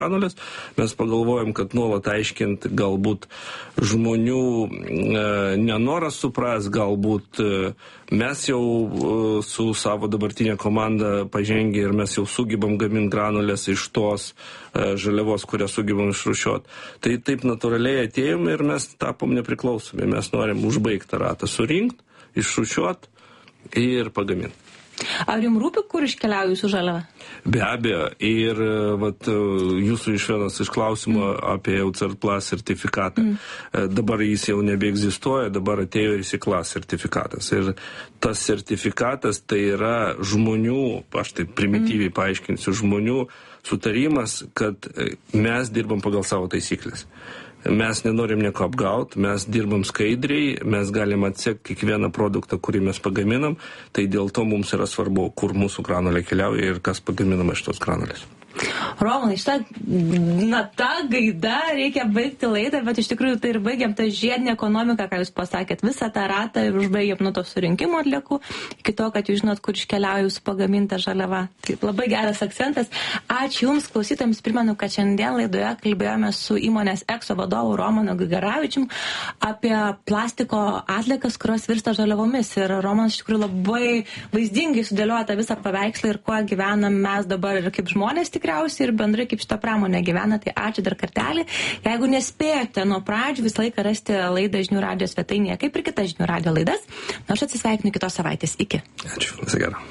granulės. Mes pagalvojom, kad nuolat aiškint galbūt žmonių nenoras supras, galbūt mes jau su savo dabartinė komanda pažengė ir mes jau sugebam gaminti granulės iš tos žaliavos, kurią sugebam išrūšiuoti. Tai taip natūraliai atėjom ir mes tapom nepriklausomi. Mes norim užbaigti ratą, surinkti, išrūšiuoti ir pagaminti. Ar jums rūpi, kur iškeliauja jūsų žaliava? Be abejo. Ir jūsų vienas iš klausimų apie EUCERT+ sertifikatą. Dabar jis jau nebeegzistuoja, dabar atėjo EC-Class sertifikatas. Ir tas sertifikatas tai yra žmonių, aš taip primityviai paaiškinsiu, žmonių sutarimas, kad mes dirbam pagal savo taisyklės. Mes nenorim nieko apgauti, mes dirbam skaidriai, mes galim atsekti kiekvieną produktą, kurį mes pagaminam, tai dėl to mums yra svarbu, kur mūsų granulė keliauja ir kas pagaminama iš tos granulės. Romanai, ta gaida reikia baigti laidą, bet iš tikrųjų tai ir baigiam tą žiedinę ekonomiką, ką jūs pasakėt, visą tą ratą ir užbaigiam nuo to surinkimo atliekų, iki to, kad jūs žinot, kur iškeliauja jūsų pagaminta žaliava. Taip, labai geras akcentas. Ačiū Jums, klausytojams, primenu, kad šiandien laidoje kalbėjome su įmonės EXO vadovu Romanu Grigaravičium apie plastiko atliekas, kurios virsta žaliavomis. Ir Romanas iš tikrųjų labai vaizdingai sudėlioja tą visą paveikslą ir kuo gyvenam mes dabar ir kaip žmonės tikriausiai ir bendrai kaip šita pramonė gyvena, tai ačiū dar kartelį. Jeigu nespėjote nuo pradžių, visą laiką rasti laidą Žinių radijo svetainėje, kaip ir kitas Žinių radijo laidas. Aš atsisveikinu kitos savaitės. Iki. Ačiū, viso gero.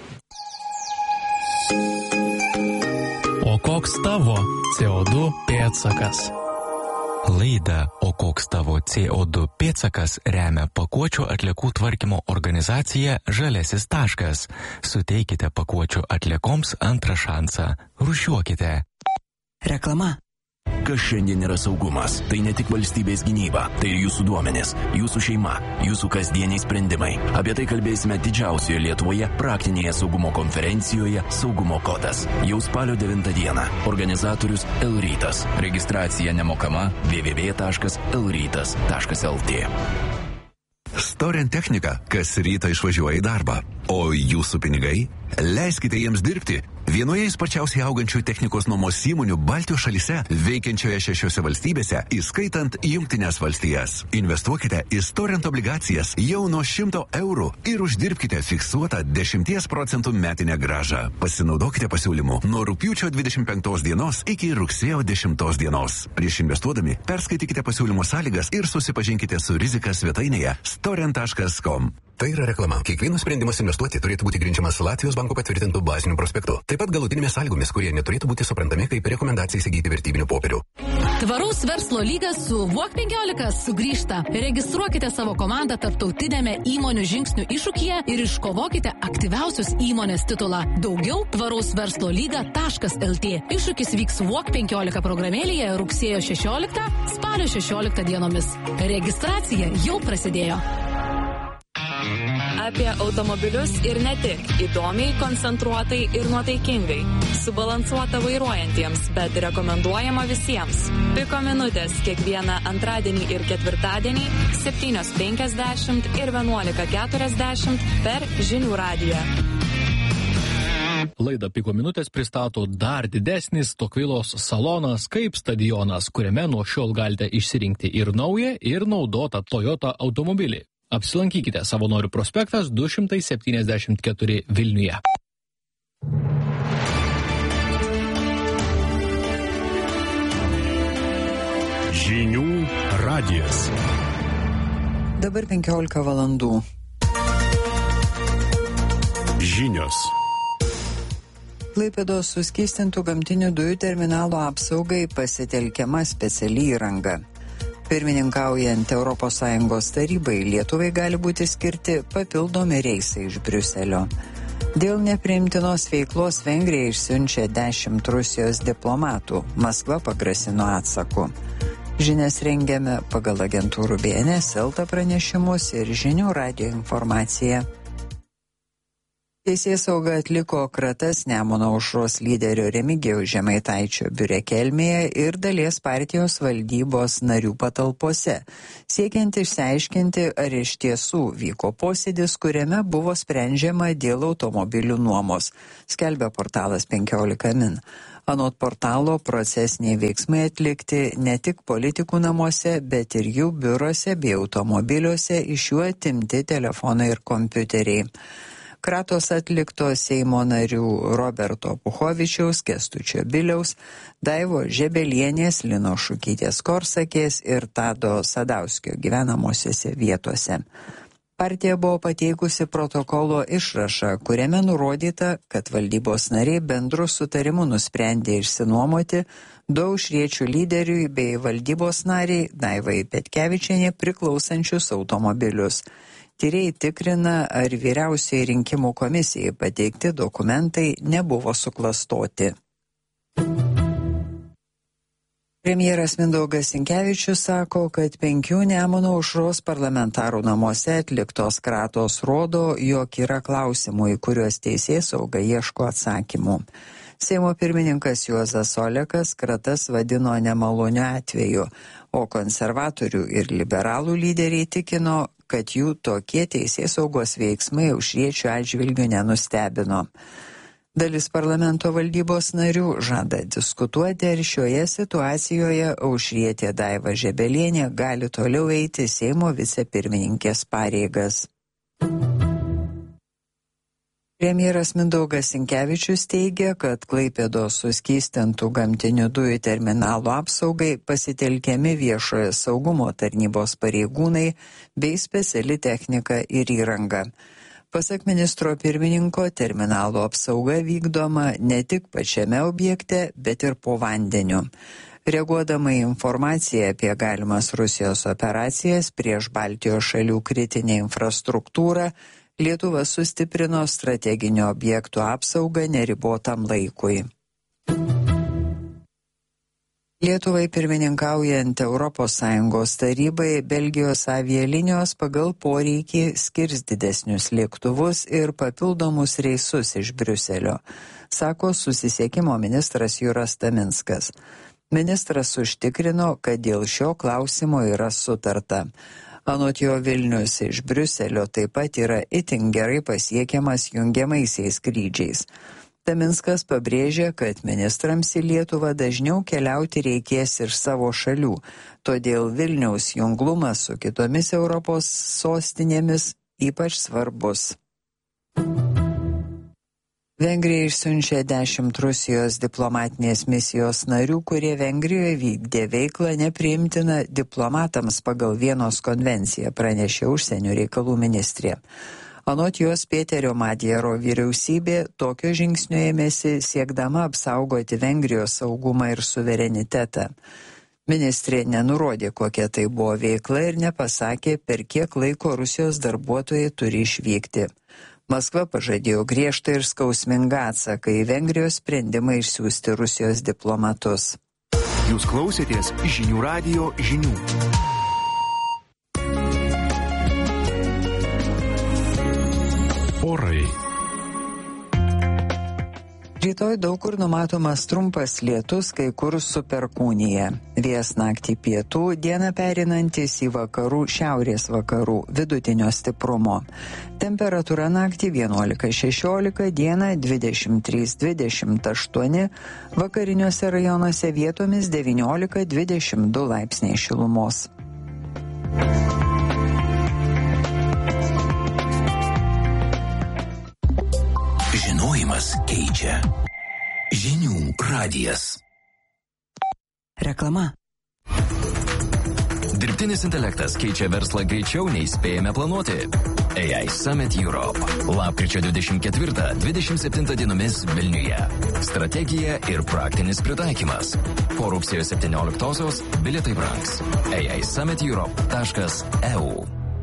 O koks tavo CO2 pėdsakas? Laida O koks tavo CO2 pėdsakas remia pakuočių atliekų tvarkymo organizacija Žaliasis taškas. Suteikite pakuočių atliekoms antrą šansą. Rūšiuokite. Reklama. Kas šiandien yra saugumas? Tai ne tik valstybės gynyba, tai ir jūsų duomenys, jūsų šeima, jūsų kasdieniai sprendimai. Apie tai kalbėsime didžiausioje Lietuvoje praktinėje saugumo konferencijoje Saugumo kodas. Jau spalio 9 dieną. Organizatorius Elrytas. Registracija nemokama www.elrytas.lt. Storent technika, kas rytą išvažiuoja į darbą. O jūsų pinigai? Leiskite jiems dirbti. Vienoje sparčiausiai augančių technikos nuomos įmonių Baltijos šalyse, veikiančioje 6 valstybėse, įskaitant Jungtines valstijas. Investuokite į Storent obligacijas jau nuo 100 eurų ir uždirbkite fiksuotą 10% metinę grąžą. Pasinaudokite pasiūlymu nuo rugpjūčio 25 dienos iki rugsėjo 10 dienos. Prieš investuodami perskaitykite pasiūlymo sąlygas ir susipažinkite su rizika svetainėje storent.com. Tai yra reklama. Kiekvienas sprendimas investuoti turėtų būti grindžiamas Latvijos banko patvirtintų bazinių prospektų. Taip pat galutinėmis sąlygomis, kurie neturėtų būti suprantami kaip rekomendacija įsigyti vertybinių popierių. Tvaraus verslo lygas su VOK 15 sugrįžta. Registruokite savo komandą tarptautinėme įmonių žingsnių iššūkyje ir iškovokite aktyviausios įmonės titulą. Daugiau tvaraus verslo lyga.lt. Iššūkis vyks VOK 15 programėlėje rugsėjo 16, spalio 16 dienomis. Registracija jau prasidėjo. Apie automobilius ir ne tik. Įdomiai, koncentruotai ir nuotaikingai. Subalansuota vairuojantiems, bet rekomenduojama visiems. Piko minutės kiekvieną antradienį ir ketvirtadienį 7:50 ir 11:40 per Žinių radiją. Laidą Piko minutės pristato dar didesnis Tokvilos salonas kaip stadionas, kuriame nuo šiol galite išsirinkti ir naują, ir naudotą Toyota automobilį. Apsilankykite Savanorių prospektas 274 Vilniuje. Žinių radijas. Dabar 15 valandų. Žinios. Klaipėdos suskystintų gamtinių dujų terminalo apsaugai pasitelkiama speciali įranga. Pirmininkaujant ES tarybai, Lietuvai gali būti skirti papildomi reisai iš Briuselio. Dėl nepriimtinos veiklos Vengrija išsiunčia 10 Rusijos diplomatų. Maskva pagrasino atsaku. Žinias rengiame pagal agentūrų BNS, Elta pranešimus ir Žinių radijo informaciją. Teisėsauga atliko kratas Nemuno aušros lyderio Remigijaus Žemaitaičio biure Kelmėje ir dalies partijos valdybos narių patalpose, siekiant išsiaiškinti, ar iš tiesų vyko posėdis, kuriame buvo sprendžiama dėl automobilių nuomos, skelbia portalas 15 min. Anot portalo, procesiniai veiksmai atlikti ne tik politikų namuose, bet ir jų biurose bei automobiliuose, iš jų atimti telefonai ir kompiuteriai. Kratos atlikto Seimo narių Roberto Puchovičiaus, Kęstučio Biliaus, Daivo Žebelienės, Lino Šukytės Korsakės ir Tado Sadauskio gyvenamosiose vietose. Partija buvo pateikusi protokolo išrašą, kuriame nurodyta, kad valdybos nariai bendru sutarimu nusprendė išsinuomoti 2 aušriečių lyderiui bei valdybos nariai Daivai Petkevičienė priklausančius automobilius. Tyrėjai tikrina, ar vyriausioji rinkimų komisijai pateikti dokumentai nebuvo suklastoti. Premjeras Mindaugas Sinkevičius sako, kad 5 Nemuno aušros parlamentarų namuose atliktos kratos rodo, jog yra klausimų, į kuriuos teisėsauga ieško atsakymų. Seimo pirmininkas Juozas Olekas kratas vadino nemaloniu atveju, o konservatorių ir liberalų lyderiai tikino, kad jų tokie teisėsaugos veiksmai aušriečių atžvilgių nenustebino. Dalis parlamento valdybos narių žada diskutuoti, ar šioje situacijoje aušrietė Daiva Žebelienė gali toliau eiti Seimo vicepirmininkės pareigas. Premjeras Mindaugas Sinkevičius teigia, kad Klaipėdos suskystintų gamtinių dujų terminalo apsaugai pasitelkiami viešojo saugumo tarnybos pareigūnai bei speciali technika ir įranga. Pasak ministro pirmininko, terminalo apsauga vykdoma ne tik pačiame objekte, bet ir po vandeniu. Reaguodama į informaciją apie galimas Rusijos operacijas prieš Baltijos šalių kritinę infrastruktūrą, Lietuva sustiprino strateginių objektų apsaugą neribotam laikui. Lietuvai pirmininkaujant ES tarybai, Belgijos avialinijos pagal poreikį skirs didesnius lėktuvus ir papildomus reisus iš Briuselio, sako susisiekimo ministras Juras Taminskas. Ministras užtikrino, kad dėl šio klausimo yra sutarta. Anot jo, Vilnius iš Briuselio taip pat yra itin gerai pasiekiamas jungiamaisiais skrydžiais. Taminskas pabrėžė, kad ministrams į Lietuvą dažniau keliauti reikės iš savo šalių, todėl Vilniaus junglumas su kitomis Europos sostinėmis ypač svarbus. Vengrija išsiunčia 10 Rusijos diplomatinės misijos narių, kurie Vengrijoje vykdė veiklą nepriimtiną diplomatams pagal Vienos konvenciją, pranešė užsienio reikalų ministrė. Anot jos, Pėterio Madjaro vyriausybė tokio žingsnio ėmėsi siekdama apsaugoti Vengrijos saugumą ir suverenitetą. Ministrė nenurodė, kokia tai buvo veikla ir nepasakė, per kiek laiko Rusijos darbuotojai turi išvykti. Maskva pažadėjo griežtą ir skausmingą atsaką į Vengrijos sprendimą išsiųsti Rusijos diplomatus. Jūs klausėtės Žinių radijo žinių. Orai. Rytoj daug kur numatomas trumpas lietus, kai kur su perkūnija. Vėjas naktį pietų, dieną pereinantis į vakarų, šiaurės vakarų, vidutinio stiprumo. Temperatūra naktį 11-16, dieną 23-28, vakariniuose rajonuose vietomis 19-22 laipsniai šilumos. Žinojimas keičia. Žinių radijas. Reklama. Dirbtinis intelektas keičia verslą greičiau nei spėjame planuoti. AI Summit Europe. Lapkričio 24-27 dienomis Vilniuje. Strategija ir praktinis pritaikymas. Po rugsėjo 17-osios bilietai brangs. AISummitEurope.eu.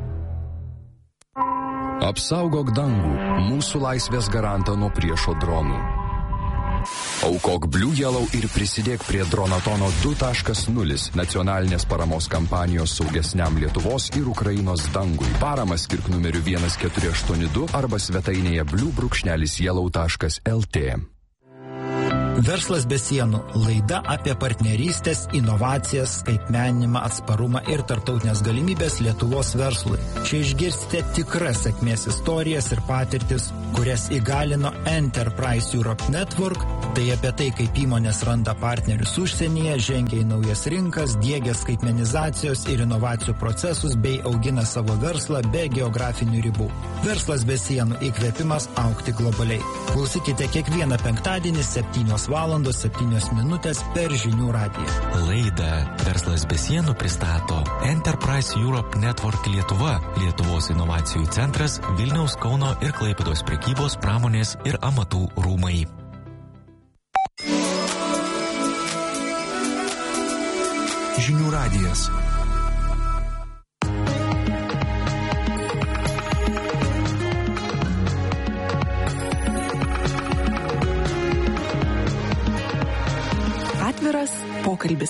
Apsaugok dangų, mūsų laisvės garantą nuo priešo dronų. Aukok Blue Yellow ir prisidėk prie Dronatono 2.0 nacionalinės paramos kampanijos saugesniam Lietuvos ir Ukrainos dangui. Paramą skirk numeriu 1482 arba svetainėje blue-yellow.lt. Verslas be sienų – laida apie partnerystės, inovacijas, skaitmeninimą, atsparumą ir tarptautinės galimybės Lietuvos verslui. Čia išgirsite tikras sėkmės istorijas ir patirtis, kurias įgalino Enterprise Europe Network, tai apie tai, kaip įmonės randa partnerius užsienyje, žengia į naujas rinkas, diegia skaitmenizacijos ir inovacijų procesus bei augina savo verslą be geografinių ribų. Verslas be sienų – įkvėpimas augti globaliai. Klausykite kiekvieną penktadienį 7:07 per Žinių radiją. Laidą Verslas be sienų pristato Enterprise Europe Network Lietuva, Lietuvos inovacijų centras, Vilniaus, Kauno ir Klaipėdos prekybos, pramonės ir amatų rūmai. Žinių radijas. Atviras pokalbis.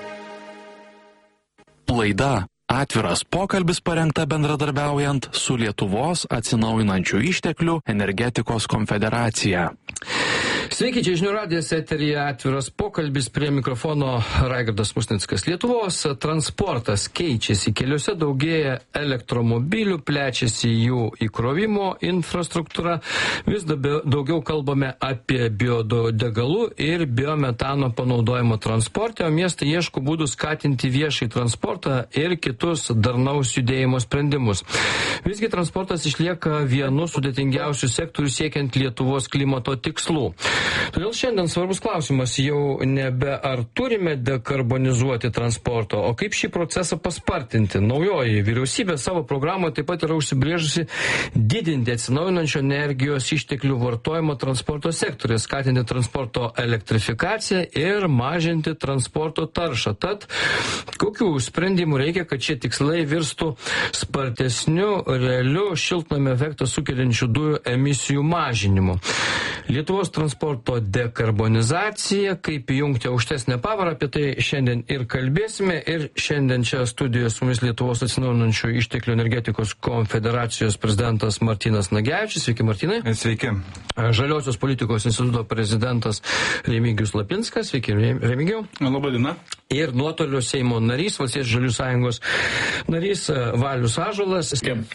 Laida Atviras pokalbis parengta bendradarbiaujant su Lietuvos atsinaujinančių išteklių energetikos konfederacija. Sveiki, čia Žinių radijas, eteryje Atviras pokalbis, prie mikrofono Raigardas Musnickas. Lietuvos transportas keičiasi, keliuose daugėja elektromobilių, plečiasi jų įkrovimo infrastruktūra, vis daugiau kalbame apie biodegalų ir biometano panaudojimo transporte, o miestai ieško būdų skatinti viešai transportą ir kitus darnaus judėjimo sprendimus. Visgi transportas išlieka vienu sudėtingiausių sektorių siekiant Lietuvos klimato tikslų. Todėl šiandien svarbus klausimas jau nebe ar turime dekarbonizuoti transporto, o kaip šį procesą paspartinti. Naujoji vyriausybė savo programoje taip pat yra užsibrėžusi didinti atsinaujinančio energijos išteklių vartojimo transporto sektoriuje, skatinti transporto elektrifikaciją ir mažinti transporto taršą. Tad kokių sprendimų reikia, kad šie tikslai virstų spartesniu, realiu šiltnamio efektą sukeliančių dujų emisijų mažinimu? Lietuvos transporto dekarbonizacija, kaip įjungti aukštesnę pavarą, apie tai šiandien ir kalbėsime. Ir šiandien čia studijoje su mumis Lietuvos atsinaujinančių išteklių energetikos konfederacijos prezidentas Martynas Nagevičius. Sveiki, Martynai. Sveiki. Žaliosios politikos instituto prezidentas Remigijus Lapinskas. Sveiki, Remigijau. Labą dieną. Ir nuotoliu Seimo narys, Valstiečių žaliųjų sąjungos narys Valius Ąžuolas.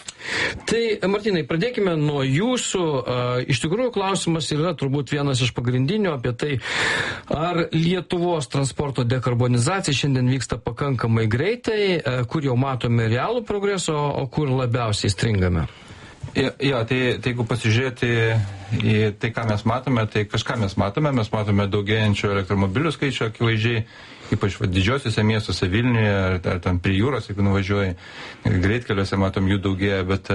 Tai, Martynai, pradėkime nuo jūsų. Iš tikrųjų, klausimas yra turbūt vienas iš pagrindinių apie tai, ar Lietuvos transporto dekarbonizacija šiandien vyksta pakankamai greitai, kur jau matome realų progresą, o kur labiausiai stringame. Jo, tai jeigu pasižiūrėti į tai, ką mes matome, tai kažką mes matome daugėjančių elektromobilių skaičių akivaizdžiai, ypač didžiosiuose miestuose Vilniuje ar ten prie jūros, jeigu nuvažiuoji, greitkeliuose matom jų daugėja, bet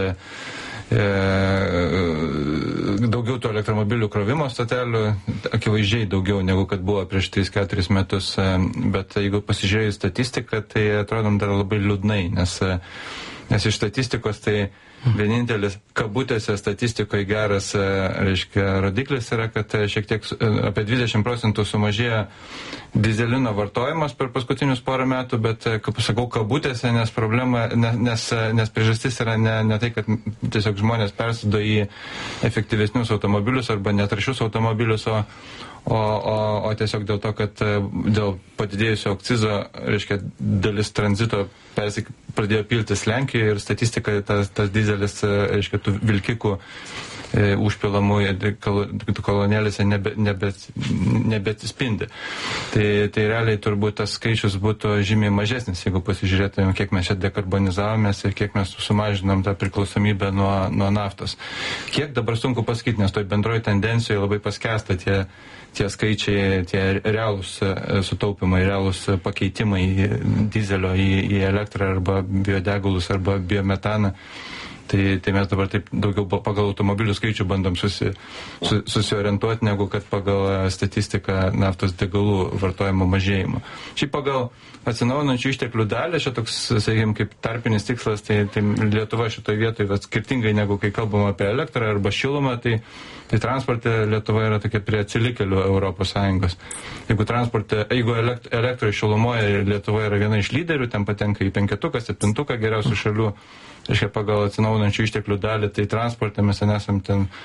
daugiau tų elektromobilių krovimo stotelių, akivaizdžiai daugiau negu kad buvo prieš 3-4 metus, bet jeigu pasižiūrėjai statistiką, tai atrodom dar labai liūdnai, nes iš statistikos tai vienintelis kabutėse statistikoje geras, reiškia, rodiklis yra, kad šiek tiek apie 20% sumažėjo dizelino vartojimas per paskutinius porą metų, bet, kaip sakau, kabutėse, nes problema, nes priežastis yra ne tai, kad tiesiog žmonės persėdo į efektyvesnius automobilius arba netaršius automobilius, o tiesiog dėl to, kad dėl padidėjusio akcizo, reiškia, dalis tranzito pradėjo piltis Lenkijoje ir statistika tas didelis, reiškia, tų vilkikų užpilamų kolonėlėse nebetispindi. Tai realiai turbūt tas skaičius būtų žymiai mažesnis, jeigu pasižiūrėtume, kiek mes čia dekarbonizavomės ir kiek mes sumažinom tą priklausomybę nuo naftos. Kiek dabar sunku pasakyti, nes toj bendroji tendencijoje labai paskęsta tie skaičiai, tie realūs sutaupimai, realūs pakeitimai dizelio į elektrą arba biodegalus arba biometaną. Tai mes dabar taip daugiau pagal automobilių skaičių bandom susiorientuoti, negu kad pagal statistiką naftos degalų vartojimo mažėjimo. Šiaip pagal atsinaujinančių išteklių dalį, čia toks, sakykime, kaip tarpinis tikslas, tai Lietuva šitoje vietoje, skirtingai negu kai kalbam apie elektrą arba šilumą, tai transporte Lietuva yra tokia prie atsilikėlių Europos Sąjungos. Jeigu elektroje šilumoje Lietuva yra viena iš lyderių, ten patenka į 5-ką, 7-ką geriausių šalių, reiškia pagal atsinaujinančių išteklių dalį, tai transporte mes nesam ten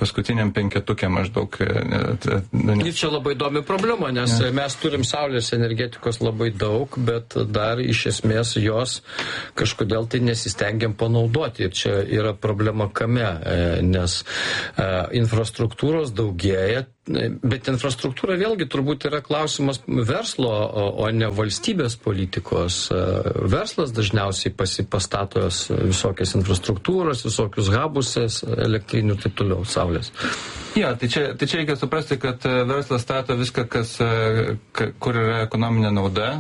paskutiniam penketukė maždaug. Ir čia labai įdomi problema, nes mes turim saulės energetikos labai daug, bet dar iš esmės jos kažkodėl tai nesistengiam panaudoti. Ir čia yra problema kame, nes infrastruktūros daugėja, bet infrastruktūra vėlgi turbūt yra klausimas verslo, o ne valstybės politikos. Verslas dažniausiai pastato visokias infrastruktūras, visokius hubus, elektrinių ir taip toliau, saulės. Ja, tai čia reikia suprasti, kad verslas stato viską, kur yra ekonominė nauda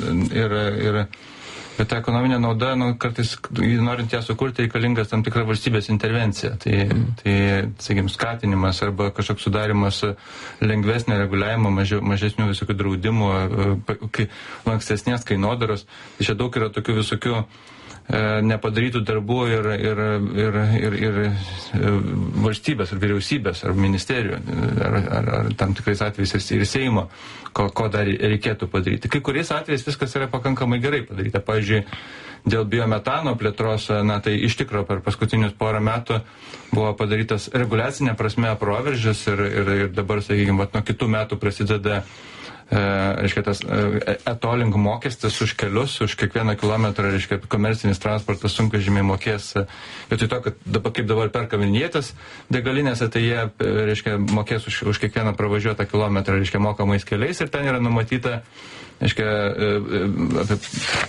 bet ta ekonominė nauda, kartais, norint ją sukurti, reikalingas tam tikra valstybės intervencija. Tai sakykime, skatinimas arba kažkoks sudarimas lengvesnio reguliavimo, mažesnių visokių draudimų, lankstesnės kainodaros. Tai čia daug yra tokių visokių nepadarytų darbų ir valstybės, ar vyriausybės, ar ministerijų, ar tam tikrais atvejais ir Seimo, ko dar reikėtų padaryti. Kai kuriais atvejais viskas yra pakankamai gerai padaryta. Pavyzdžiui, dėl biometano plėtros, tai iš tikro per paskutinius porą metų buvo padarytas reguliacinė prasme proveržis ir dabar, sakykime, nuo kitų metų prasideda reiškia tas etoling mokestis už kelius, už kiekvieną kilometrą, reiškia komercinis transportas sunkvežimiai mokės, vietoj to, kad kaip dabar perka vinjetės degalinėse, tai jie, reiškia, mokės už kiekvieną pravažiuotą kilometrą, reiškia, mokamais keliais ir ten yra numatyta, reiškia, apie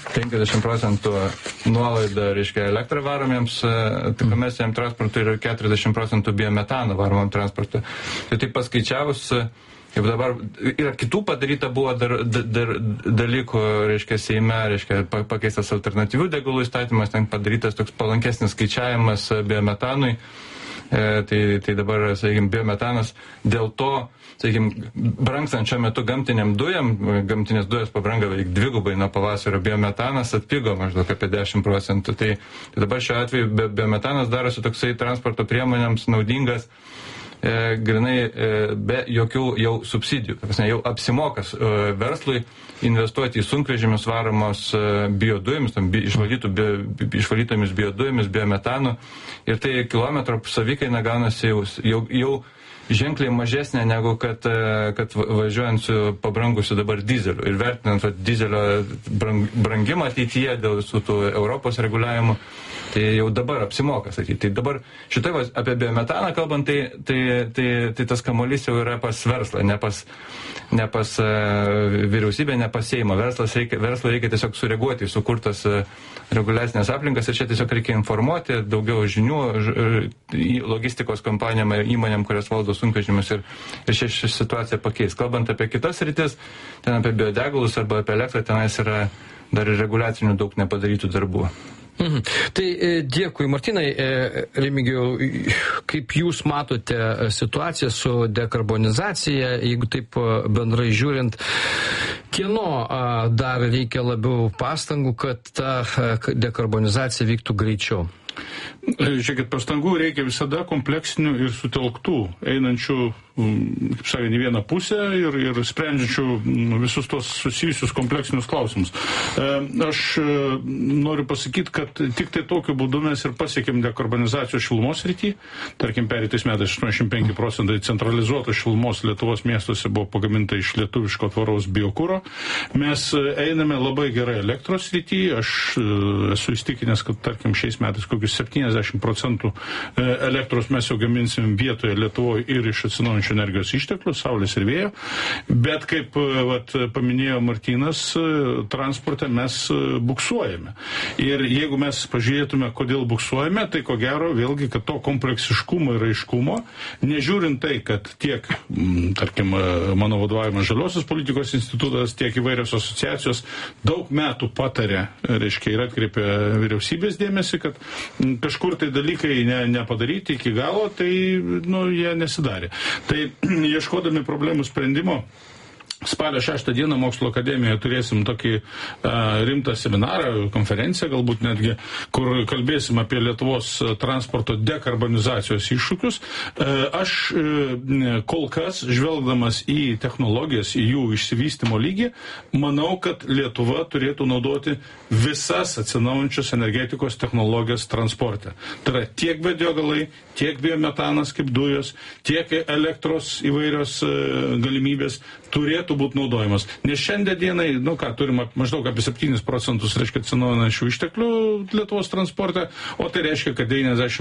50% nuolaida, reiškia, elektrą varomiems komerciniam transportui ir 40% biometano varomam transportui. Tai taip paskaičiavus, kaip dabar yra kitų padaryta buvo dar dalykų, reiškia, Seime, reiškia, pakeistas alternatyvių degalų įstatymas, ten padarytas toks palankesnis skaičiavimas biometanui. Tai dabar, sakykime, biometanas dėl to, sakykime, brangstant šiuo metu gamtiniam dujam, gamtinės dujos pabranga beveik dvigubai nuo pavasario, biometanas atpigo maždaug apie 10%. Tai dabar šiuo atveju biometanas darosi toksai transporto priemonėms naudingas grinai be jokių jau subsidijų. Jau apsimokas verslui investuoti į sunkvežimius varomos biodujomis, išvalytomis biodujomis, biometanu. Ir tai kilometro savikaina gaunasi jau ženkliai mažesnė negu kad važiuojant su pabrangusiu dabar dizeliu. Ir vertinant dizelio brangimą ateityje dėl visų tų Europos reguliavimų, tai jau dabar apsimoka sakyti. Tai dabar šitai apie biometaną kalbant, tai tas kamuolys jau yra pas verslą, ne pas vyriausybę, ne pas Seimą. Verslo reikia tiesiog sureaguoti į sukurtas reguliacinės aplinkas ir čia tiesiog reikia informuoti, daugiau žinių logistikos kompanijom ir įmonėm, kurios valdo sunkvežimius ir šią situaciją pakeis. Kalbant apie kitas rytis, ten apie biodegalus arba apie elektrą, tenais yra dar ir reguliacinių daug nepadarytų darbų. Tai dėkui, Martynai. Remigijau, kaip jūs matote situaciją su dekarbonizacija, jeigu taip bendrai žiūrint, kieno dar reikia labiau pastangų, kad ta dekarbonizacija vyktų greičiau? Žiūrėkit, pastangų reikia visada kompleksinių ir sutelktų, einančių, kaip sakant, į vieną pusę ir sprendžiančių visus tos susijusius kompleksinius klausimus. Aš noriu pasakyti, kad tik tai tokiu būdu mes ir pasiekėm dekarbonizacijos šilumos srity. Tarkim, pereitais metais 85% centralizuotos šilumos Lietuvos miestuose buvo pagaminta iš lietuviško tvaraus biokuro. Mes einame labai gerai elektros srity. Aš esu įstikinęs, kad, tarkim, šiais metais kokius 70% elektros mes jau gaminsim vietoje Lietuvoje ir iš atsinaujinančių energijos išteklių, saulės ir vėjo. Bet kaip paminėjo Martynas, transporte mes buksuojame. Ir jeigu mes pažiūrėtume, kodėl buksuojame, tai ko gero vėlgi, kad to kompleksiškumo ir aiškumo, nežiūrint tai, kad tiek, tarkim, mano vadovavimas Žaliosios politikos institutas, tiek įvairios asociacijos daug metų patarė, reiškia, ir atkreipė vyriausybės dėmesį, kad kažkur tai dalykai nepadaryti iki galo, tai jie nesidarė. Tai ieškodami problemų sprendimo, Spalio 6 dieną Mokslo akademijoje turėsim tokį rimtą seminarą, konferenciją galbūt netgi, kur kalbėsim apie Lietuvos transporto dekarbonizacijos iššūkius. Aš kol kas, žvelgdamas į technologijas, į jų išsivystymo lygį, manau, kad Lietuva turėtų naudoti visas atsinaujančios energetikos technologijas transporte. Tai yra tiek biodegalai, tiek biometanas kaip dujos, tiek elektros įvairios galimybės turėtų būti naudojamas. Nes šiandien dienai, turime maždaug apie 7%, reiškia, atsinaujinančių išteklių Lietuvos transporte, o tai reiškia, kad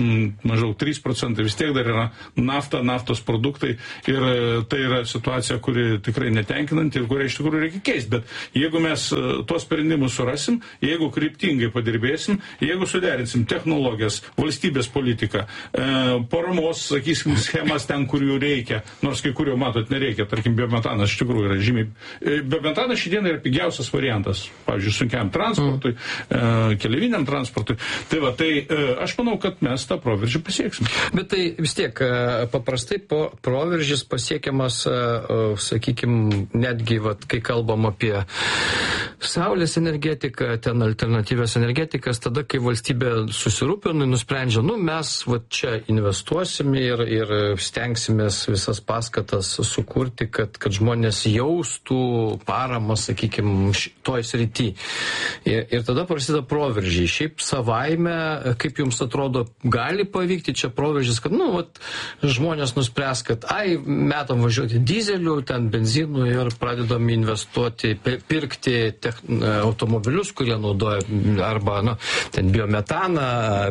93% vis tiek dar yra nafta, naftos produktai ir tai yra situacija, kuri tikrai netenkinanti ir kurią iš tikrųjų reikia keisti. Bet jeigu mes tuos sprendimus surasim, jeigu kryptingai padirbėsim, jeigu suderinsim technologijas, valstybės politiką, paramos, sakysim, schemas ten, kur jų reikia, nors kai kurio, matot, nereikia, tarkim, biometanas iš tikrųjų yra žymiai. Biometanas šiandien yra pigiausias variantas, pavyzdžiui, sunkiam transportui, keleiviniam transportui. Tai aš manau, kad mes tą proveržį pasieksim. Bet tai vis tiek, paprastai proveržis pasiekiamas, sakykime, netgi, kai kalbam apie saulės energetiką, ten alternatyvias energetikas, tada, kai valstybė susirūpina, nusprendžia, mes čia investuosim ir stengsimės visas paskatas sukurti, kad žmonės jaustų paramą, sakykime, toj srity. Ir tada prasideda proveržiai. Šiaip savaime, kaip jums atrodo, gali pavykti čia proveržis, kad, žmonės nuspręs, kad, metam važiuoti dizelių, ten benzinų ir pradedam investuoti, pirkti automobilius, kurie naudoja arba, ten biometaną,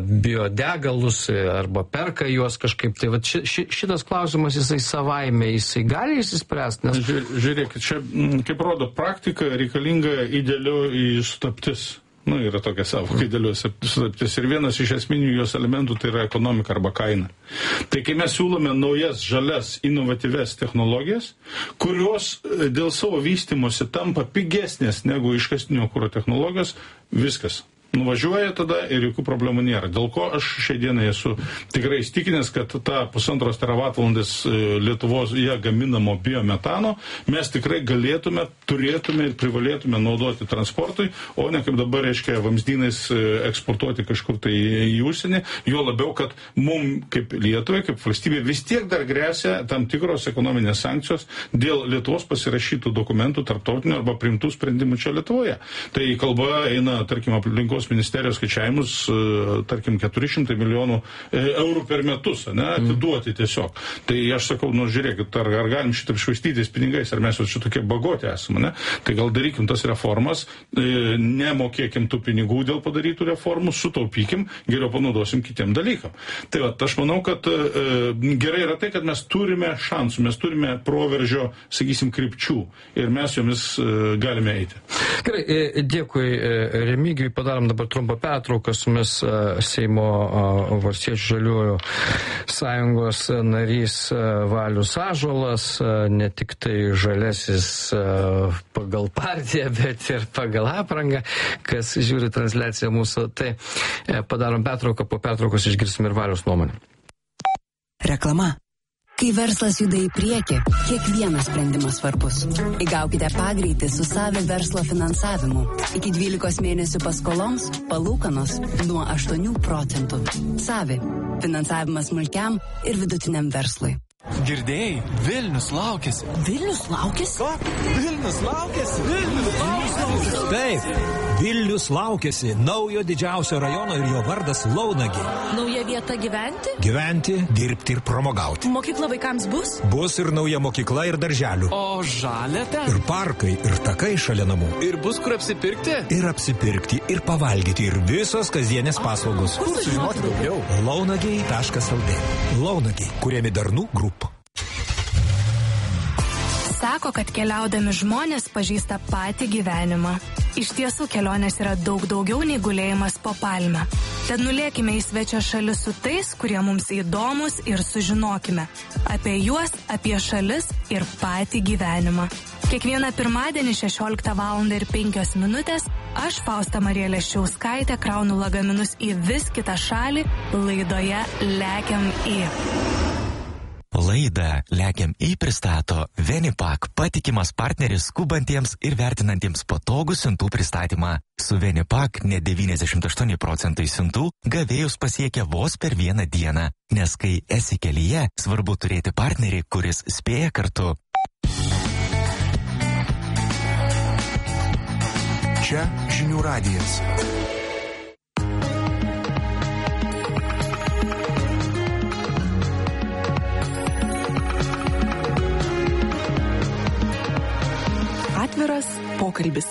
biodegalus, arba perka juos kažkaip. Tai šitas klausimas, jisai savaime, jisai gali išsispręsti. Žiūrėkit, čia, kaip rodo praktika, reikalinga idealioji sutaptis. Yra tokia savoka idealios sutaptis. Ir vienas iš esminių jos elementų tai yra ekonomika arba kaina. Tai kai mes siūlome naujas, žalias, inovatyves technologijas, kurios dėl savo vystymosi tampa pigesnės negu iškastinio kuro technologijos, viskas. Nuvažiuoja tada ir jokių problemų nėra. Dėl ko aš šiai dienai esu tikrai įstikinęs, kad ta 1,5 teravatvalandės Lietuvoje gaminamo biometano mes tikrai galėtume, turėtume ir privalėtume naudoti transportui, o ne kaip dabar, reiškia, vamzdynais eksportuoti kažkur tai į užsienį. Jo labiau, kad mums kaip Lietuvai, kaip valstybė vis tiek dar grėsia tam tikros ekonominės sankcijos dėl Lietuvos pasirašytų dokumentų tarptautinių arba priimtų sprendimų čia Lietuvoje. Tai kalba eina, tarkim, aplinkos ministerijos skaičiavimus, tarkim, 400 milijonų eurų per metus, atiduoti tiesiog. Tai aš sakau, žiūrėkit, ar galim šitaip švaistytis pinigais, ar mes jau čia tokie bagoti esame, Tai gal darykim tas reformas, nemokėkim tų pinigų dėl padarytų reformų, sutaupykim, geriau panaudosim kitiem dalykam. Tai aš manau, kad gerai yra tai, kad mes turime šansų, mes turime proveržio, sakysim, krypčių ir mes jomis galime eiti. Gerai, dėkui Remigijui, padarom dabar trumpą pertrauką, su mes Seimo Valstiečių žaliųjų sąjungos narys Valius Ąžuolas, ne tik tai žalesis pagal partiją, bet ir pagal aprangą, kas žiūri transliaciją mūsų. Tai padarom pertrauką, po pertraukos išgirsim ir Valius nuomonę. Reklama. Kai verslas juda į priekį, kiekvienas sprendimas svarbus. Įgaukite pagreitį su Savi verslo finansavimu. Iki 12 mėnesių paskoloms palūkanos nuo 8%. Savi. Finansavimas smulkiam ir vidutiniam verslui. Girdėjai? Vilnius laukiasi. Vilnius laukiasi? Ką? Vilnius laukiasi? Vilnius laukiasi. Taip, Vilnius laukiasi naujo didžiausio rajono ir jo vardas Launagė. Nauja vieta gyventi? Gyventi, dirbti ir pramogauti. Mokykla vaikams bus? Bus ir nauja mokykla ir darželių. O žalia ten? Ir parkai, ir takai šalia namų. Ir bus kur apsipirkti? Ir apsipirkti, ir pavalgyti, ir visos kasdienės paslaugos. Kur sužinoti daugiau? Launagiai.lt. Launagiai, kuriami darnų grupų. Sako, kad keliaudami žmonės pažįsta patį gyvenimą. Iš tiesų kelionės yra daug daugiau nei gulėjimas po palmę. Tad nulėkime į svečio šalis su tais, kurie mums įdomus ir sužinokime apie juos, apie šalis ir patį gyvenimą. Kiekvieną pirmadienį 16:05 aš, Fausta Marija Leščiauskaitė, kraunu lagaminus į vis kitą šalį laidoje Lekiam į. Laidą Lekiam į pristato Venipak, patikimas partneris skubantiems ir vertinantiems patogų siuntų pristatymą. Su Venipak net 98% siuntų gavėjus pasiekia vos per vieną dieną, nes kai esi kelyje, svarbu turėti partnerį, kuris spėja kartu. Čia Žinių radijas. Atviras pokalbis.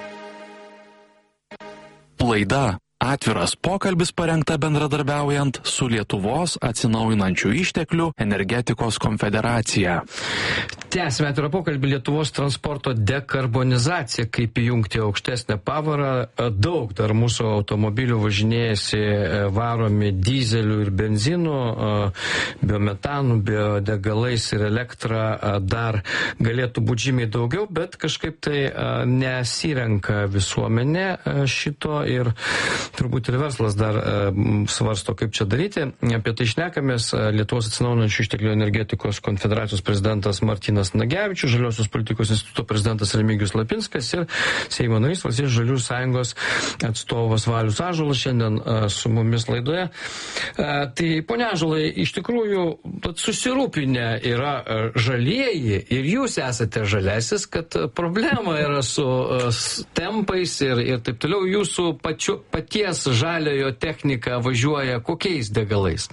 Laida Atviras pokalbis parengta bendradarbiaujant su Lietuvos atsinaujinančių išteklių energetikos konfederacija. Tęsime atvirą pokalbį Lietuvos transporto dekarbonizacija, kaip įjungti aukštesnę pavarą. Daug dar mūsų automobilių važinėjasi varomi dizelių ir benzinų, biometanų, biodegalais ir elektra dar galėtų būti žymiai daugiau, bet kažkaip tai nesirenka visuomenė šito ir turbūt ir verslas dar svarsto, kaip čia daryti. Apie tai šnekamės. Lietuvos atsinaujinančių išteklių energetikos konfederacijos prezidentas Martynas Nagevičius, Žaliosios politikos instituto prezidentas Remigijus Lapinskas ir Seimo narys Valstiečių žaliųjų sąjungos atstovas Valius Ąžuolas šiandien su mumis laidoje. Tai, ponia Ąžuolai, iš tikrųjų susirūpinę yra žalieji ir jūs esate žalesis, kad problema yra su tempais ir taip toliau. Jūsų paties žaliojo technika važiuoja kokiais degalais?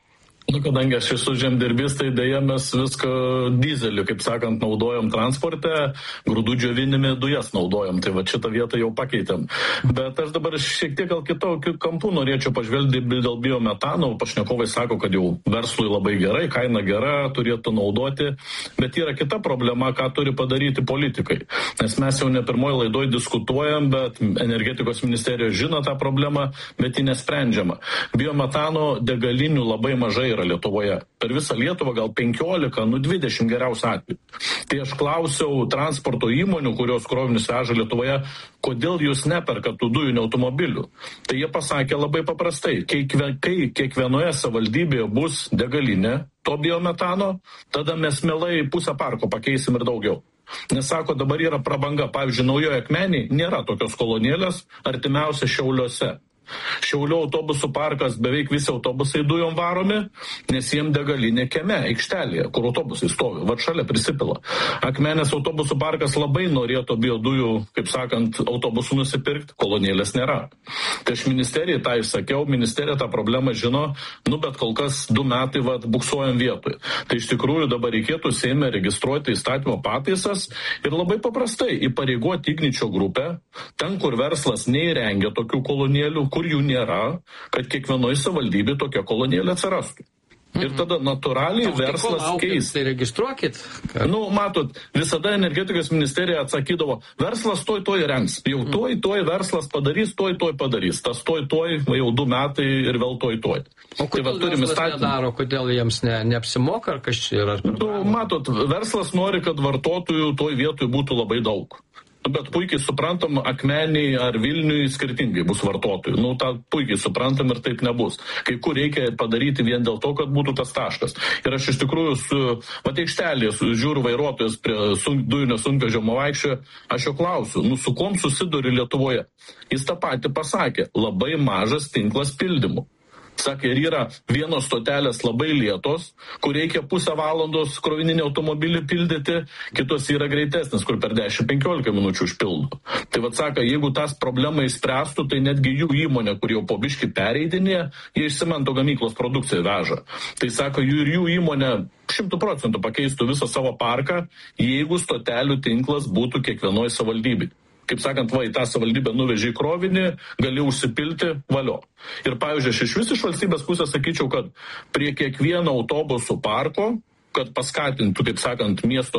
Kadangi aš esu žemdirbys, tai dėja mes viską dizelį, kaip sakant, naudojam transporte, grūdų džiovinimi dujas naudojam, tai va šitą vietą jau pakeitėm. Bet aš dabar šiek tiek gal kitokių kampų norėčiau pažvelgti dėl biometano. Pašnekovai sako, kad jau verslui labai gerai, kaina gera, turėtų naudoti, bet yra kita problema, ką turi padaryti politikai. Nes mes jau ne pirmoji laidoj diskutuojam, bet energetikos ministerija žino tą problemą, bet ji nesprendžiama. Biometano degalinių labai mažai yra Lietuvoje. Per visą Lietuvą gal 15, 20 geriausių atvejų. Tai aš klausiau transporto įmonių, kurios krovinius veža Lietuvoje, kodėl jūs neperkat tų dujinių automobilių. Tai jie pasakė labai paprastai, kai kiekvienoje savivaldybėje bus degalinė to biometano, tada mes mielai pusę parko pakeisim ir daugiau. Nes sako, dabar yra prabanga. Pavyzdžiui, Naujoje Akmenėje nėra tokios kolonėlės, artimiausia Šiauliuose. Šiaulių autobusų parkas, beveik visi autobusai dujom varomi, nes jiem degalinė kieme, aikštelėje, kur autobusai stovi, va šalia prisipila. Akmenės autobusų parkas labai norėtų biodujų, kaip sakant, autobusų nusipirkti, kolonėlės nėra. Tai aš ministerijai tą įsakiau, ministerija tą problemą žino, bet kol kas 2 metai buksuojam vietoje. Tai iš tikrųjų dabar reikėtų Seime registruoti įstatymo pataisas ir labai paprastai įpareigoti Igničio grupę, ten, kur verslas neįrengia tokių kolonėlių, kur jų nėra, kad kiekvienoje savivaldybėje tokia kolonėlė atsirastų. Ir tada natūraliai verslas keis. Tai registruokit. Matot, visada energetikos ministerija atsakydavo, verslas toj rengs. Jau toj verslas padarys, toj padarys. Tas toj jau 2 metai ir vėl toj. O kodėl verslas nedaro, kodėl jiems neapsimoka, ar kas čia yra? Matot, verslas nori, kad vartotojų toj vietoj būtų labai daug. Bet puikiai suprantam, Akmeniai ar Vilniui skirtingai bus vartotojų. Tą puikiai suprantam ir taip nebus. Kai kur reikia padaryti vien dėl to, kad būtų tas taškas. Ir aš iš tikrųjų aikštelėje žiūriu vairuotojas prie dujinio sunkvežimo vaikščioje, aš jo klausiu, su kuom susiduri Lietuvoje? Jis tą patį pasakė, labai mažas tinklas pildymų. Sakė, ir yra vienos stotelės labai lėtos, kur reikia pusę valandos krovininį automobilį pildyti, kitos yra greitesnis, kur per 10-15 minučių užpildo. Tai sako, jeigu tas problemą įspręstų, tai netgi jų įmonė, kur jau po biškį pereidinėje, jie iš cemento gamyklos produkciją veža. Tai sako, jų įmonė 100% pakeistų visą savo parką, jeigu stotelių tinklas būtų kiekvienoje savivaldybėje. Kaip sakant, į tą savivaldybę nuvežė į krovinį, gali užsipilti, valio. Ir pavyzdžiui, aš iš vis iš valstybės pusės sakyčiau, kad prie kiekvieno autobusų parko, kad paskatintų, kaip sakant, miesto,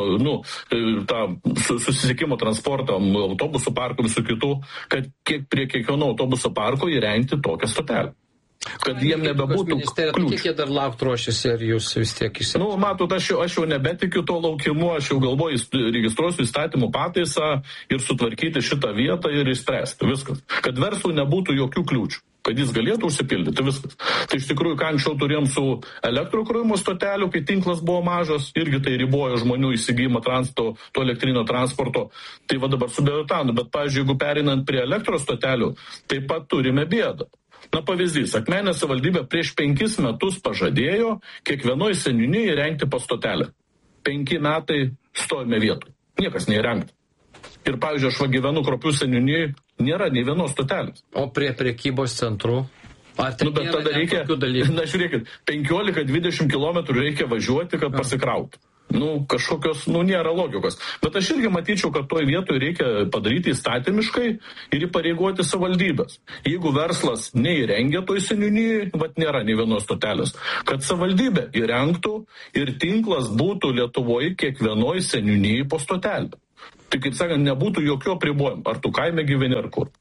tą susisiekimo transportą, autobusų parkų visų kitų, kad prie kiekvieno autobusų parko įrengti tokią stotelę. Kad jiem nebebūtų kliūčių. Kiek jie dar laukti ruošiasi, ar jūs vis tiek išsiaiškinate? Matot, aš jau nebetikiu to laukimu, aš jau galvoju, registruosiu įstatymų pataisą ir sutvarkyti šitą vietą ir išspręsti viskas. Kad verslui nebūtų jokių kliūčių. kad jis galėtų užsipildyti viskas. Tai iš tikrųjų, ką anksčiau turėjom su elektrokrovimo stotelių, kai tinklas buvo mažas, irgi tai ribojo žmonių įsigijimą to elektrinio transporto. Tai va dabar su biometanu, bet, pavyzdžiui, jeigu perinant prie elektros stotelių, taip pat turime bėdą. Na, pavyzdys, Akmenės savivaldybė prieš 5 metus pažadėjo kiekvienoje seniūnijoje įrengti po stotelę. 5 metai stovime vietoj. Niekas neįrengta. Ir, pavyzdžiui, aš gyvenu Kruopių seniūnijoje, nėra nei vienos stotelės. O prie prekybos centrų? Bet tada reikia, žiūrėkit, 15-20 km reikia važiuoti, kad pasikrauti. Kažkokios, nėra logikos. Bet aš irgi matyčiau, kad toj vietoje reikia padaryti įstatymiškai ir įpareigoti savivaldybės. Jeigu verslas neįrengia toj seniūnijai, nėra nei vienos stotelės, kad savivaldybė įrengtų ir tinklas būtų Lietuvoje kiekvienoj seniūnijai po stotelę. Tai, kaip sakant, nebūtų jokių apribojimų, ar tu kaime gyveni ar kur.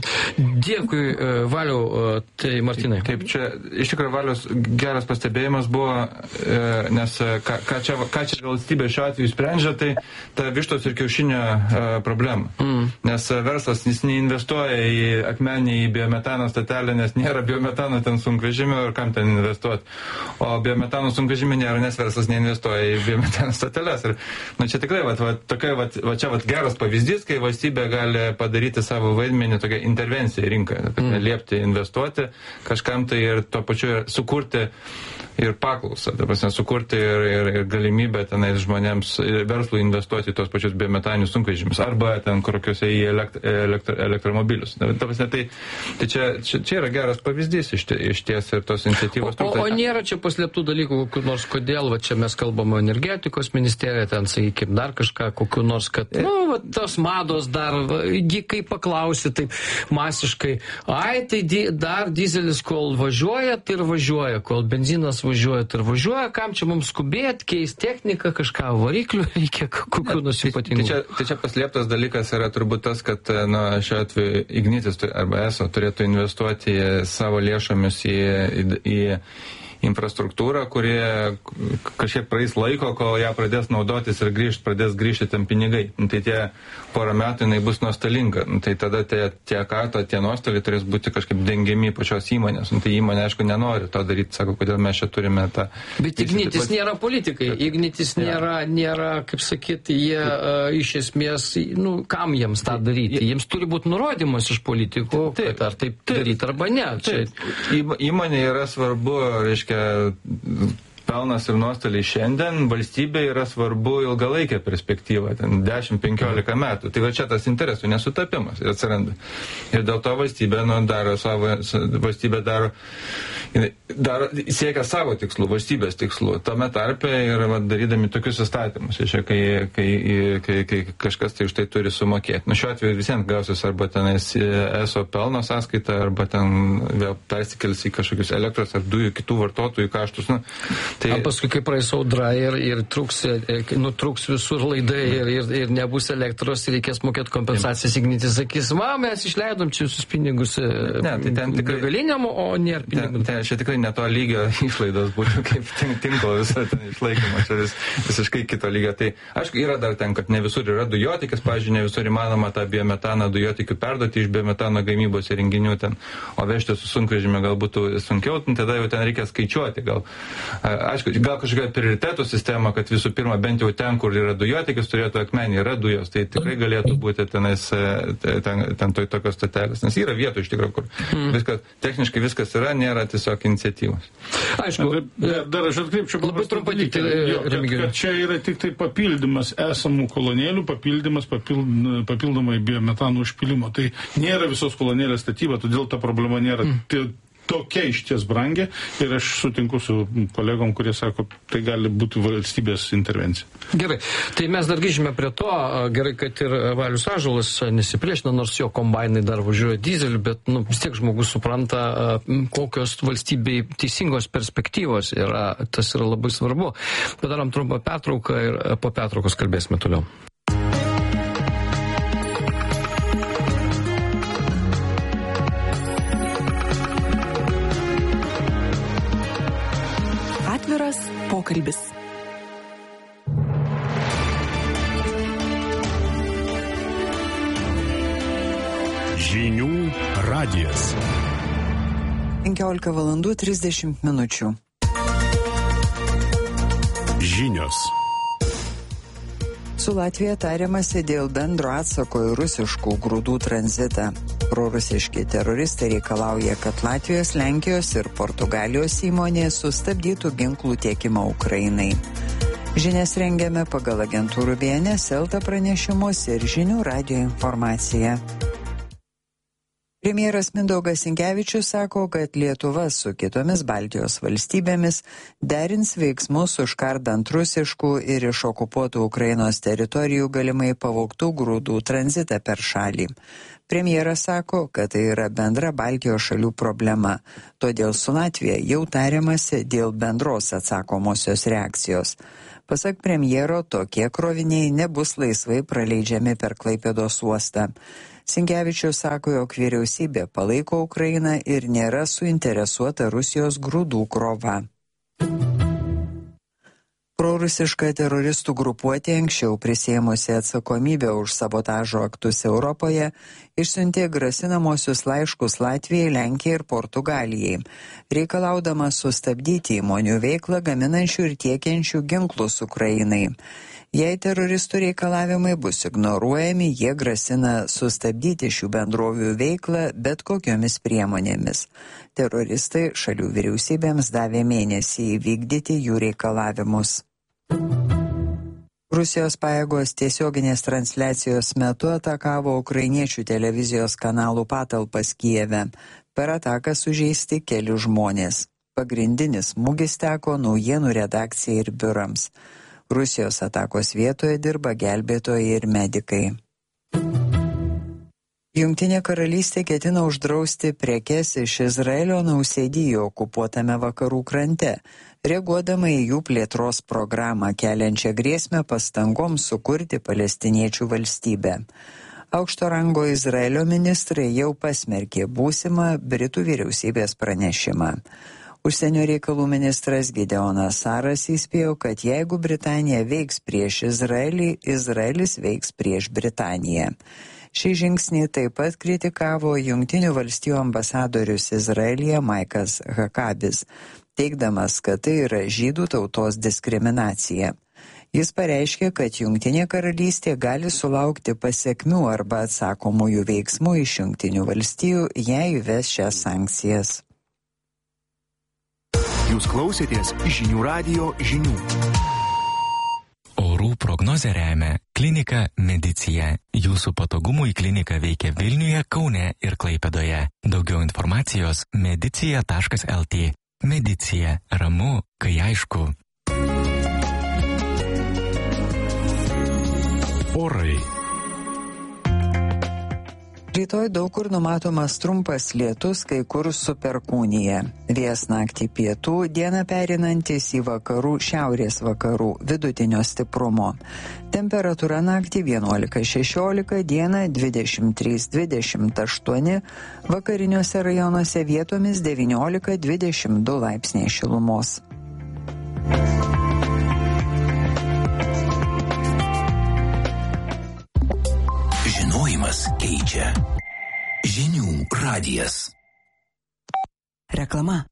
Dėkui, Valiau, tai Martynai. Taip, čia iš tikrųjų Valiaus geras pastebėjimas buvo, nes ką čia valstybė šiuo atveju sprendžia, tai ta vištos ir kiaušinio problema. Nes verslas jis neinvestuoja į Akmenį, į biometano stotelę, nes nėra biometano ten sunkvežimio ir kam ten investuoti. O biometano sunkvežimio nėra, nes verslas neinvestuoja į biometano stoteles. Ir čia tikrai čia geras pavyzdys, kai valstybė gali padaryti savo vaidmenį tokia intervencija į rinką, liepti investuoti kažkam tai ir tuo pačiu sukurti ir paklausą, sukurti ir galimybę tenais žmonėms verslui investuoti į tos pačius biometaninius sunkvežimius arba ten kokiuose į elektromobilius. Tai čia yra geras pavyzdys iš ties ir tos iniciatyvos. O nėra čia paslėptų dalykų, kokių nors kodėl, čia mes kalbame energetikos ministerija, ten, sakykime, dar kažką, kokių nors, kad, tos mados dar, kai paklausi, taip masiškai, tai dar dizelis, kol važiuoja, tai ir važiuoja, kol benzinas važiuoja, tai ir važiuoja, kam čia mums skubėt, keist techniką, kažką variklių reikia, kokių nors ypatingų. Tai čia paslėptas dalykas yra turbūt tas, kad šiuo atveju Ignitis arba ESO turėtų investuoti savo lėšomis į infrastruktūrą, kurie kažkiek praeis laiko, kol ją pradės naudotis ir pradės grįžti ten pinigai. Tai tie porą metų jinai bus nuostolinga. Tai tada tie nuostoliai turės būti kažkaip dengiami pačios įmonės. Tai įmonė, aišku, nenori to daryti, sako, kodėl mes čia turime tą... Bet Ignitis nėra politikai. Ignitis nėra, kaip sakyti, jie iš esmės, kam jiems tą daryti? Jiems turi būti nurodymas iš politikų, ar taip daryti arba ne. Įmonė yra svarbu, reiškia, pelnas ir nuostoliai šiandien, valstybė yra svarbu ilgalaikė perspektyva, ten 10-15 metų. Tai va čia tas interesų nesutapimas atsiranda. Ir dėl to valstybė siekia savo tikslų, valstybės tikslų. Tame tarpe ir darydami tokius įstatymus, kai kažkas tai už tai turi sumokėti. Šiuo atveju visiems gausis arba tenais ESO pelno sąskaita, arba ten vėl persikels į kažkokius elektros ar dujų kitų vartotojų kaštus. Tai... Paskui, kai praeis audra ir nutrūks visur laidai ir nebus elektros ir reikės mokėti kompensacijas, Ignitis sakys, mes išleidom čia visus pinigus galiniam, o nėra pinigų. Čia tikrai ne to lygio išlaidos būtų kaip tinklo visą ten išlaikymą, čia visiškai kito lygio. Tai aišku, yra dar ten, kad ne visur yra dujotikis, pavyzdžiui, ne visur įmanoma tą biometaną dujotikių perduoti iš biometano gamybos įrenginių ten, o vežti su sunkvežimiu gal būtų sunkiau, tada jau ten reikia skaičiuoti gal. Aišku, gal kažkokia prioritetų sistema, kad visų pirma, bent jau ten, kur yra dujotikis, turėtų Akmenė, yra dujos, tai tikrai galėtų būti tenais ten tokios stotelės, nes yra vietų iš tikrųjų, kur viskas, techniškai viskas yra, nėra tiesiog iniciatyvos. Aišku, dar aš atkreipčiau paprastą dalyką, kad čia yra tik tai papildymas esamų kolonėlių, papildomai biometano užpilimo. Tai nėra visos kolonėlės statyba, todėl ta problema nėra tokia išties brangi ir aš sutinku su kolegom, kurie sako, tai gali būti valstybės intervencija. Gerai, tai mes dar grįžime prie to, gerai, kad ir Valius Ąžuolas nesipriešina, nors jo kombainai dar važiuoja dizeliu, bet vis tiek žmogus supranta, kokios valstybei teisingos perspektyvos yra, tas yra labai svarbu. Padarom trumpą pertrauką ir po pertraukos kalbėsime toliau. Pokalbis. Žinių radijas. 15:30. Žinios. Su Latvija tariamasi dėl bendro atsako į rusiškų grūdų tranzitą. Prorusiški teroristai reikalauja, kad Latvijos, Lenkijos ir Portugalijos įmonės sustabdytų ginklų tiekimą Ukrainai. Žinias rengiame pagal agentūrų BNS, Elta pranešimus ir Žinių radijo informaciją. Premjeras Mindaugas Sinkevičius sako, kad Lietuva su kitomis Baltijos valstybėmis derins veiksmus užkardant rusiškų ir iš okupuotų Ukrainos teritorijų galimai pavogtų grūdų tranzitą per šalį. Premjeras sako, kad tai yra bendra Baltijos šalių problema, todėl su Latvija jau tariamasi dėl bendros atsakomosios reakcijos. Pasak premjero, tokie kroviniai nebus laisvai praleidžiami per Klaipėdos uostą. Sinkevičius sako, jog vyriausybė palaiko Ukrainą ir nėra suinteresuota Rusijos grūdų krova. Prorusiška teroristų grupuotė anksčiau prisėmusi atsakomybę už sabotažo aktus Europoje išsiuntė grasinamosius laiškus Latvijai, Lenkijai ir Portugalijai, reikalaudama sustabdyti įmonių veiklą gaminančių ir tiekiančių ginklus Ukrainai. Jei teroristų reikalavimai bus ignoruojami, jie grasina sustabdyti šių bendrovių veiklą bet kokiomis priemonėmis. Teroristai šalių vyriausybėms davė mėnesį įvykdyti jų reikalavimus. Rusijos pajėgos tiesioginės transliacijos metu atakavo ukrainiečių televizijos kanalų patalpas Kijeve. Per ataką sužeisti keli žmonės. Pagrindinis smūgis teko naujienų redakcijai ir biurams. Rusijos atakos vietoje dirba gelbėtojai ir medikai. Jungtinė karalystė ketina uždrausti prekes iš Izraelio nausėdijo okupuotame vakarų krante, reaguodama į jų plėtros programą keliančią grėsmę pastangoms sukurti palestiniečių valstybę. Aukšto rango Izraelio ministrai jau pasmerkė būsimą Britų vyriausybės pranešimą. Užsienio reikalų ministras Gideonas Saras įspėjo, kad jeigu Britanija veiks prieš Izraelį, Izraelis veiks prieš Britaniją. Šį žingsnį taip pat kritikavo Jungtinių valstijų ambasadorius Izraelyje Maikas Hakabis, teigdamas, kad tai yra žydų tautos diskriminacija. Jis pareiškė, kad Jungtinė karalystė gali sulaukti pasekmių arba atsakomųjų veiksmų iš Jungtinių valstijų, jei įves šias sankcijas. Jūs klausėtės Žinių radijo žinių. Orų prognozę remia klinika Medicija. Jūsų patogumui klinika veikia Vilniuje, Kaune ir Klaipėdoje. Daugiau informacijos medicija.lt. Medicija. Ramu, kai aišku. Orai. Rytoj daug kur numatomas trumpas lietus, kai kur su perkūnija. Vėjas naktį pietų, dieną pereinantis į vakarų, šiaurės vakarų, vidutinio stiprumo. Temperatūra naktį 11-16, dieną 23-28, vakariniuose rajonuose vietomis 19-22 laipsniai šilumos. Žinojimas keičia. Žinių radijas. Reklama.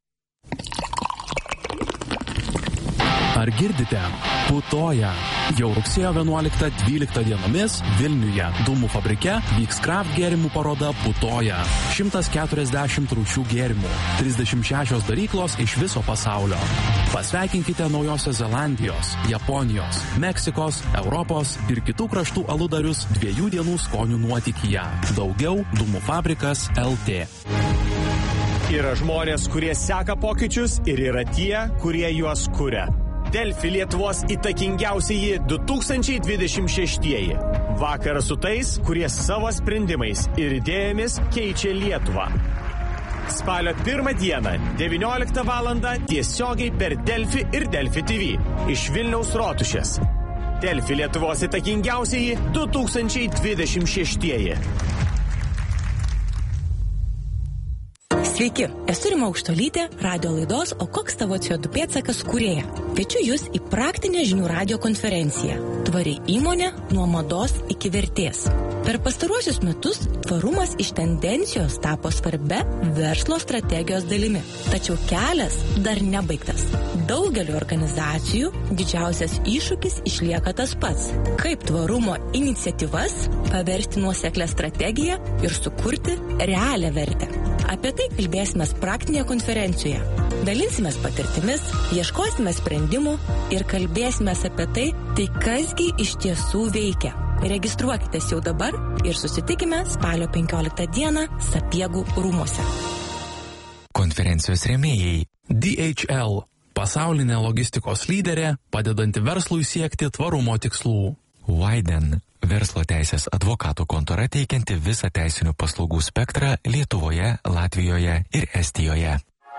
Ar girdite? Putoja. Jau rugsėjo 11-12 dienomis Vilniuje Dūmų fabrike vyks kraft gėrimų paroda Putoja. 140 rūšių gėrimų, 36 daryklos iš viso pasaulio. Pasveikinkite Naujosios Zelandijos, Japonijos, Meksikos, Europos ir kitų kraštų aludarius 2 dienų skonių nuotykyje. Daugiau Dūmų fabrikas LT. Yra žmonės, kurie seka pokyčius ir yra tie, kurie juos kuria. Delfi Lietuvos įtakingiausieji 2026. Vakaras su tais, kurie savo sprendimais ir idėjomis keičia Lietuvą. Spalio 1 dieną, 19 val. Tiesiogiai per Delfi ir Delfi TV iš Vilniaus Rotušės. Delfi Lietuvos įtakingiausieji 2026. Sveiki, esu Rima Aukštolytė, radio laidos O koks tavo CO2 pėdsakas kūrėja. Kviečiu jūs į praktinę žinių radio konferenciją. Tvari įmonė nuo mados iki vertės. Per pastaruosius metus tvarumas iš tendencijos tapo svarbia verslo strategijos dalimi. Tačiau kelias dar nebaigtas. Daugeliu organizacijų didžiausias iššūkis išlieka tas pats. Kaip tvarumo iniciatyvas paversti nuoseklę strategiją ir sukurti realią vertę. Apie tai kalbėsime praktinėje konferencijoje. Dalinsimės patirtimis, ieškosime sprendimų ir kalbėsime apie tai kasgi iš tiesų veikia. Registruokitės jau dabar ir susitikime spalio 15 dieną Sapiegų rūmuose. Konferencijos rėmėjai DHL – pasaulinė logistikos lyderė, padedanti verslui siekti tvarumo tikslų. Widen – verslo teisės advokatų kontora teikianti visą teisinių paslaugų spektrą Lietuvoje, Latvijoje ir Estijoje.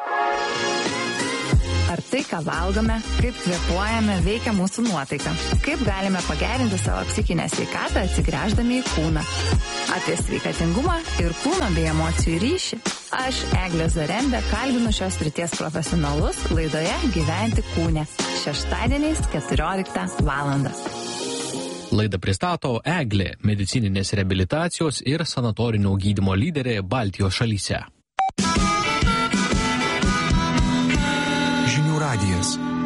Ar tai, ką valgome, kaip kvėpuojame, veikia mūsų nuotaiką? Kaip galime pagerinti savo psichinę sveikatą atsigręždami į kūną? Apie sveikatingumą ir kūno bei emocijų ryšį. Aš, Eglė Zarembė, kalbinu šios srities profesionalus laidoje Gyventi kūne. Šeštadieniais 14 valandą. Laidą pristato Eglė, medicininės reabilitacijos ir sanatorinio gydymo lyderė Baltijos šalyse. Žinių radijas.